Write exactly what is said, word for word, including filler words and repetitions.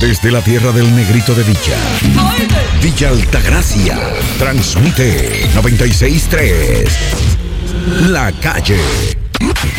Desde la tierra del Negrito de Villa, Villa Altagracia, transmite noventa y seis punto tres. La Calle.